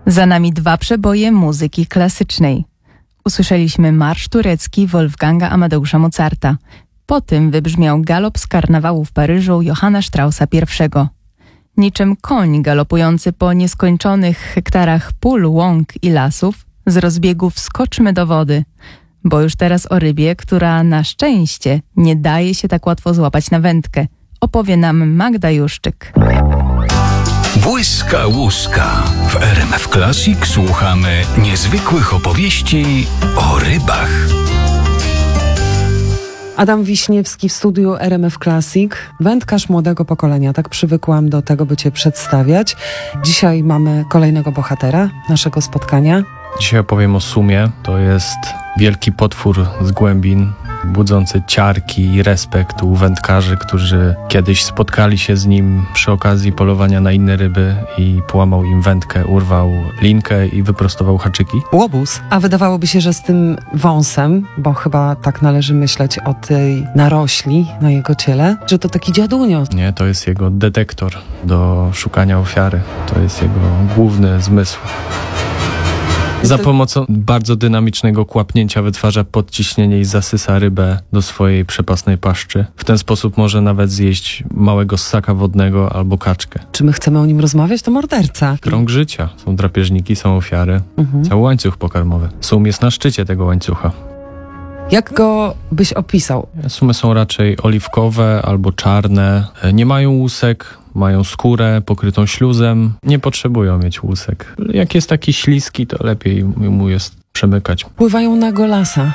Za nami 2 przeboje muzyki klasycznej. Usłyszeliśmy marsz turecki Wolfganga Amadeusza Mozarta. Po tym wybrzmiał galop z karnawału w Paryżu Johanna Straussa I. Niczym koń galopujący po nieskończonych hektarach pól, łąk i lasów, z rozbiegu wskoczmy do wody. Bo już teraz o rybie, która na szczęście nie daje się tak łatwo złapać na wędkę, opowie nam Magda Juszczyk. Błyska łuska. W RMF Classic słuchamy niezwykłych opowieści o rybach. Adam Wiśniewski w studiu RMF Classic, wędkarz młodego pokolenia. Tak przywykłam do tego, by Cię przedstawiać. Dzisiaj mamy kolejnego bohatera naszego spotkania. Dzisiaj opowiem o sumie. To jest wielki potwór z głębin, budzący ciarki i respekt u wędkarzy, którzy kiedyś spotkali się z nim przy okazji polowania na inne ryby i połamał im wędkę, urwał linkę i wyprostował haczyki. Łobuz. A wydawałoby się, że z tym wąsem, bo chyba tak należy myśleć o tej narośli na jego ciele, że to taki dziadunio. Nie, to jest jego detektor do szukania ofiary. To jest jego główny zmysł. Za pomocą bardzo dynamicznego kłapnięcia wytwarza podciśnienie i zasysa rybę do swojej przepasnej paszczy. W ten sposób może nawet zjeść małego ssaka wodnego albo kaczkę. Czy my chcemy o nim rozmawiać? To morderca. Krąg życia. Są drapieżniki, są ofiary. Cały łańcuch pokarmowy. Sum jest na szczycie tego łańcucha. Jak go byś opisał? Sumy są raczej oliwkowe albo czarne. Nie mają łusek. Mają skórę pokrytą śluzem, nie potrzebują mieć łusek. Jak jest taki śliski, to lepiej mu jest przemykać. Pływają na golasa.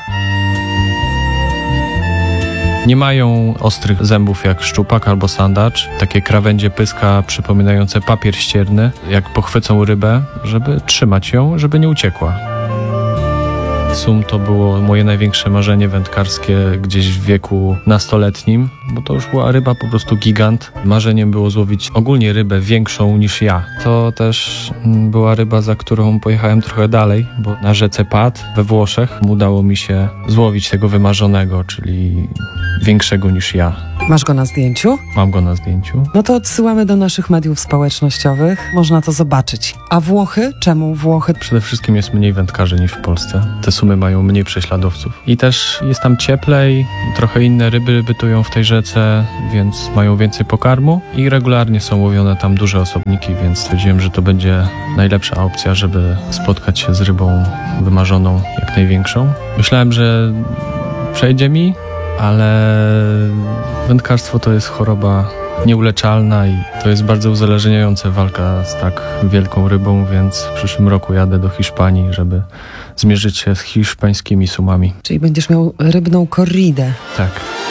Nie mają ostrych zębów jak szczupak albo sandacz. Takie krawędzie pyska przypominające papier ścierny, jak pochwycą rybę, żeby trzymać ją, żeby nie uciekła. Sum to było moje największe marzenie wędkarskie gdzieś w wieku nastoletnim, bo to już była ryba po prostu gigant. Marzeniem było złowić ogólnie rybę większą niż ja. To też była ryba, za którą pojechałem trochę dalej, bo na rzece Pad we Włoszech udało mi się złowić tego wymarzonego, czyli większego niż ja. Masz go na zdjęciu? Mam go na zdjęciu. No to odsyłamy do naszych mediów społecznościowych. Można to zobaczyć. A Włochy? Czemu Włochy? Przede wszystkim jest mniej wędkarzy niż w Polsce. Te sumy mają mniej prześladowców. I też jest tam cieplej, trochę inne ryby bytują w tej rzece, więc mają więcej pokarmu i regularnie są łowione tam duże osobniki, więc stwierdziłem, że to będzie najlepsza opcja, żeby spotkać się z rybą wymarzoną jak największą. Myślałem, że przejdzie mi, ale wędkarstwo to jest choroba nieuleczalna i to jest bardzo uzależniające walka z tak wielką rybą, więc w przyszłym roku jadę do Hiszpanii, żeby zmierzyć się z hiszpańskimi sumami. Czyli będziesz miał rybną korridę. Tak.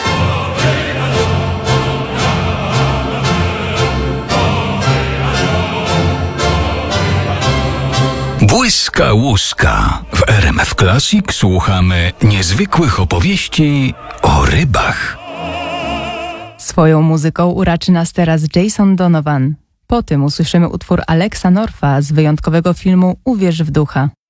Błyska łuska. W RMF Classic słuchamy niezwykłych opowieści o rybach. Swoją muzyką uraczy nas teraz Jason Donovan. Po tym usłyszymy utwór Alexa Norfa z wyjątkowego filmu Uwierz w ducha.